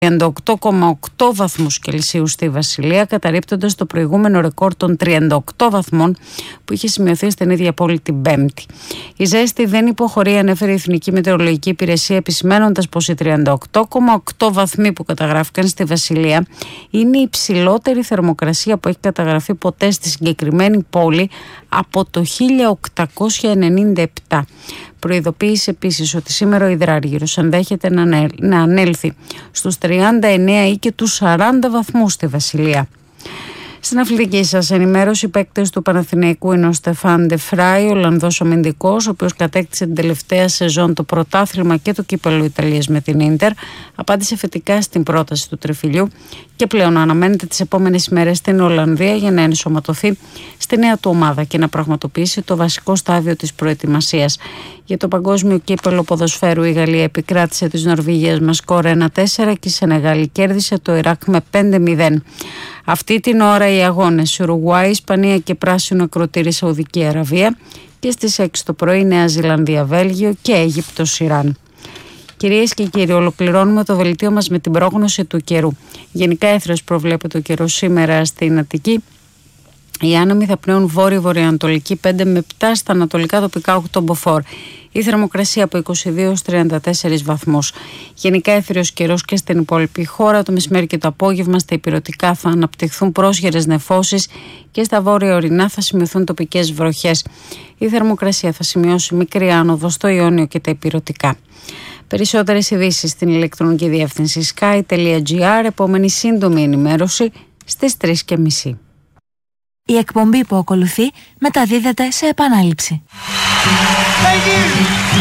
38,8 βαθμούς Κελσίου στη Βασιλεία, καταρρίπτοντας το προηγούμενο ρεκόρ των 38 βαθμών που είχε σημειωθεί στην ίδια πόλη την Πέμπτη. Η ζέστη δεν υποχωρεί, ανέφερε η Εθνική Μετεωρολογική Υπηρεσία, επισημαίνοντας πως οι 38,8 βαθμοί που καταγράφηκαν στη Βασιλεία είναι η υψηλότερη θερμοκρασία που έχει καταγραφεί ποτέ στη συγκεκριμένη πόλη από το 1897. Προειδοποίησε επίσης ότι σήμερα ο υδράργυρος ενδέχεται να ανέλθει στους 39 ή και τους 40 βαθμούς στη Βασιλεία. Στην αθλητική σας ενημέρωση, οι παίκτες του Παναθηναϊκού είναι ο Στεφάν Ντε Φράι, Ολλανδός αμυντικός, ο οποίος κατέκτησε την τελευταία σεζόν το πρωτάθλημα και το κύπελλο Ιταλίας με την Ίντερ. Απάντησε θετικά στην πρόταση του τριφυλιού και πλέον αναμένεται τις επόμενες ημέρες στην Ολλανδία για να ενσωματωθεί στη νέα του ομάδα και να πραγματοποιήσει το βασικό στάδιο της προετοιμασίας. Για το παγκόσμιο κύπελλο ποδοσφαίρου, η Γαλλία επικράτησε της Νορβηγίας με σκορ 1-4 και η Σενεγάλη κέρδισε το Ιράκ με 5-0. Αυτή την ώρα οι αγώνες Ουρουγουάη, Ισπανία και πράσινο ακροτήρι Σαουδική Αραβία και στις 6 το πρωί Νέα Ζηλανδία, Βέλγιο και Αίγυπτος, Ιράν. Κυρίες και κύριοι, ολοκληρώνουμε το δελτίο μας με την πρόγνωση του καιρού. Γενικά έθρος προβλέπεται ο καιρός σήμερα στην Αττική. Οι άνεμοι θα πνέουν βόρειο-βορειοανατολική 5 με 7, στα ανατολικά τοπικά 8 μποφόρ. Η θερμοκρασία από 22 έως 34 βαθμούς. Γενικά έθριος καιρός και στην υπόλοιπη χώρα. Το μεσημέρι και το απόγευμα στα ηπειρωτικά θα αναπτυχθούν πρόσγερες νεφώσεις και στα βόρεια ορεινά θα σημειωθούν τοπικές βροχές. Η θερμοκρασία θα σημειώσει μικρή άνοδο στο Ιόνιο και τα ηπειρωτικά. Περισσότερες ειδήσεις στην ηλεκτρονική διεύθυνση sky.gr. Επόμενη σύντομη ενημέρωση στις 3:30. Η εκπομπή που ακολουθεί μεταδίδεται σε επανάληψη.